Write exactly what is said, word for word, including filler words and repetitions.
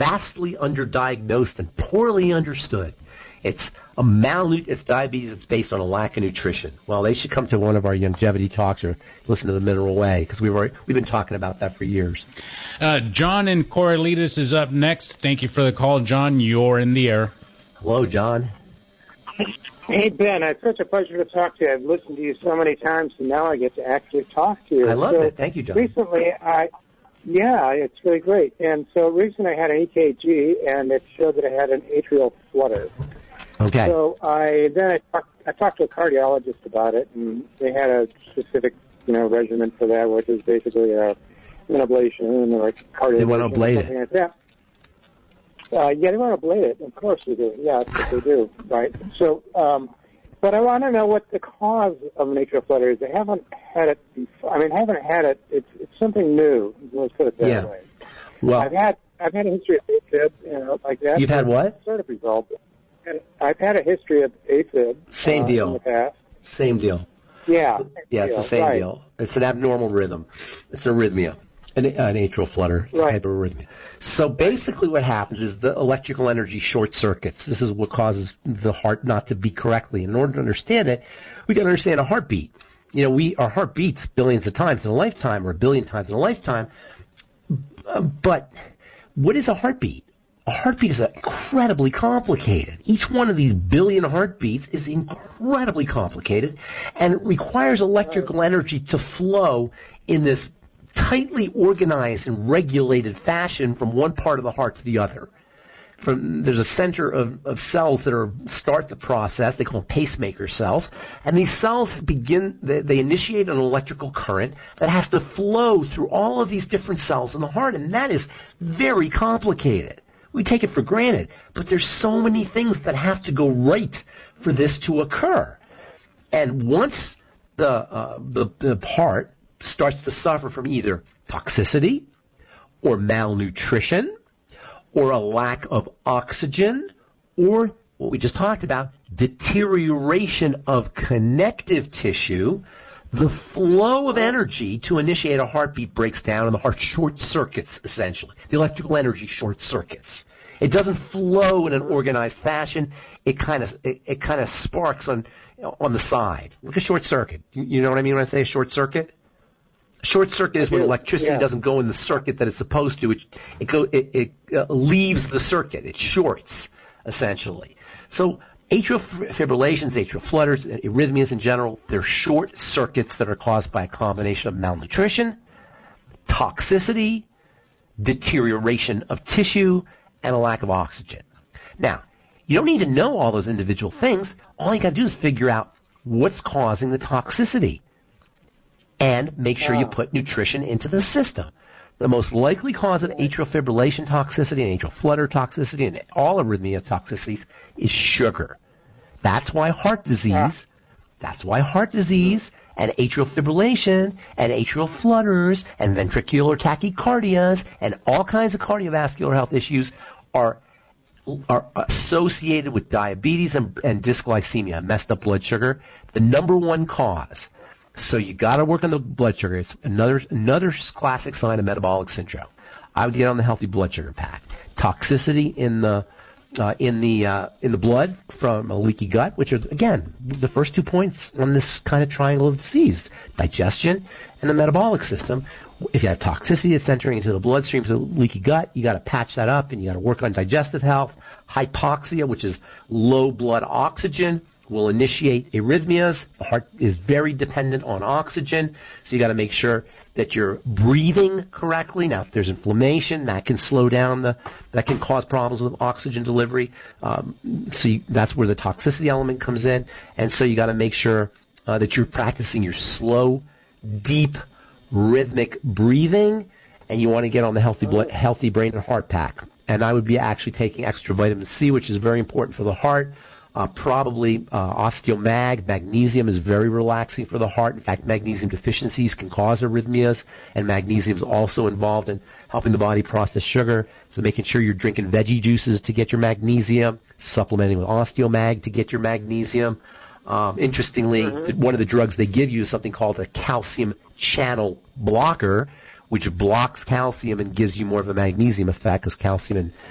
vastly underdiagnosed and poorly understood. It's a malnu- it's diabetes that's based on a lack of nutrition. Well, they should come to one of our longevity talks or listen to the Mineral Way, because we've already, we've been talking about that for years. Uh, John in Corralitos is up next. Thank you for the call, John. You're in the air. Hello, John. Hey, Ben, it's such a pleasure to talk to you. I've listened to you so many times, and now I get to actually talk to you. I love so it. Thank you, John. Recently, I, yeah, it's really great. And so recently I had an E K G, and it showed that I had an atrial flutter. Okay. So I then I talked, I talked to a cardiologist about it, and they had a specific, you know, regimen for that, which is basically a, an ablation and like cardiac. They want to ablate it. Like that. Uh, yeah, they want to ablate it. Of course they do. Yeah, that's what they do, right? So, um, but I want to know what the cause of an atrial flutter is. I haven't had it before. I mean, I haven't had it. It's it's something new. Let's put it that yeah. way. Well, I've had I've had a history of AFib, you know, like that. You've had what? Sort of resolved. And I've had a history of AFib. Same uh, deal. In the past. Same deal. Yeah. Yeah, it's the same right. deal. It's an abnormal rhythm. It's an arrhythmia, an, an atrial flutter. It's right. a type of arrhythmia. So basically what happens is the electrical energy short circuits. This is what causes the heart not to beat correctly. In order to understand it, we got to understand a heartbeat. You know, we our heart beats billions of times in a lifetime, or a billion times in a lifetime. Uh, but what is a heartbeat? A heartbeat is incredibly complicated. Each one of these billion heartbeats is incredibly complicated, and it requires electrical energy to flow in this tightly organized and regulated fashion from one part of the heart to the other. From, there's a center of, of cells that are start the process. They call them pacemaker cells. And these cells begin, they, they initiate an electrical current that has to flow through all of these different cells in the heart, and that is very complicated. We take it for granted, but there's so many things that have to go right for this to occur. And once the uh, the, the heart starts to suffer from either toxicity or malnutrition or a lack of oxygen or what we just talked about, deterioration of connective tissue, the flow of energy to initiate a heartbeat breaks down and the heart short circuits, essentially. The electrical energy short circuits. It doesn't flow in an organized fashion. It kind of it, it kind of sparks on on the side. Like a short circuit. You know what I mean when I say a short circuit? A short circuit is when electricity yeah. doesn't go in the circuit that it's supposed to. It it go it, it uh, leaves the circuit. It shorts, essentially. So atrial fibrillations, atrial flutters, arrhythmias in general, they're short circuits that are caused by a combination of malnutrition, toxicity, deterioration of tissue, and a lack of oxygen. Now, you don't need to know all those individual things. All you got to do is figure out what's causing the toxicity and make sure you put nutrition into the system. The most likely cause of atrial fibrillation toxicity and atrial flutter toxicity and all arrhythmia toxicities is sugar. That's why heart disease, that's why heart disease and atrial fibrillation and atrial flutters and ventricular tachycardias and all kinds of cardiovascular health issues are are associated with diabetes and, and dysglycemia, messed up blood sugar, the number one cause. So you got to work on the blood sugar. It's another another classic sign of metabolic syndrome. I would get on the healthy blood sugar pack. Toxicity in the uh, in the uh, in the blood from a leaky gut, which are again the first two points on this kind of triangle of disease: digestion and the metabolic system. If you have toxicity that's entering into the bloodstream through the leaky gut, you got to patch that up, and you got to work on digestive health. Hypoxia, which is low blood oxygen, will initiate arrhythmias. The heart is very dependent on oxygen, so you got to make sure that you're breathing correctly. Now, if there's inflammation, that can slow down the, that can cause problems with oxygen delivery. Um, so you, that's where the toxicity element comes in, and so you got to make sure uh, that you're practicing your slow, deep, rhythmic breathing, and you want to get on the healthy blood, healthy brain and heart pack. And I would be actually taking extra vitamin C, which is very important for the heart. Uh, probably uh, osteomag, magnesium is very relaxing for the heart. In fact, magnesium deficiencies can cause arrhythmias, and magnesium is also involved in helping the body process sugar. So making sure you're drinking veggie juices to get your magnesium, supplementing with osteomag to get your magnesium. Um, interestingly, mm-hmm. one of the drugs they give you is something called a calcium channel blocker, which blocks calcium and gives you more of a magnesium effect because calcium and